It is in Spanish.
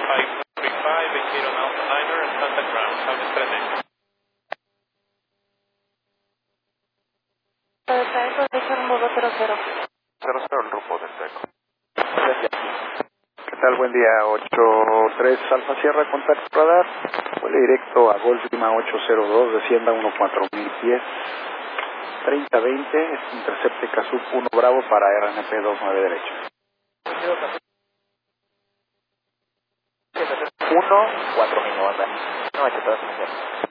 50 Alpha Niner and contact ground. Have a good day. El rumbo del Teco. ¿Qué tal? Buen día, 83 Alfa Sierra, contacto radar. Vuelo directo a Golf Lima 802, descienda 14000 pies. 3020, intercepte Casup 1 Bravo para RNP 29 derecho. 1, 4000 no anda. No, hay que estar